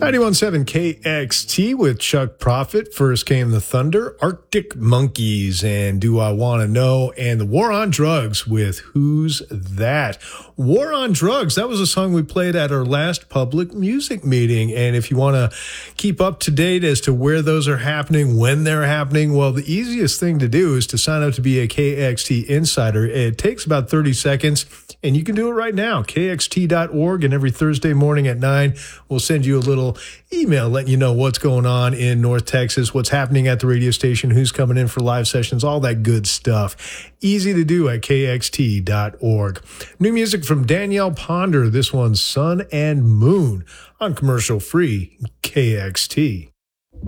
91.7 KXT with Chuck Prophet. First came the Thunder, Arctic Monkeys, and Do I Want to Know, and the War on Drugs with Who's That? War on Drugs, that was a song we played at our last public music meeting. And if you want to keep up to date as to where those are happening, when they're happening, well, the easiest thing to do is to sign up to be a KXT Insider. It takes about 30 seconds, and you can do it right now, kxt.org, and every Thursday morning at 9, we'll send you a little email letting you know what's going on in North Texas, what's happening at the radio station, who's coming in for live sessions, all that good stuff. Easy to do at kxt.org. New music from Danielle Ponder. This one's Sun and Moon on commercial free KXT.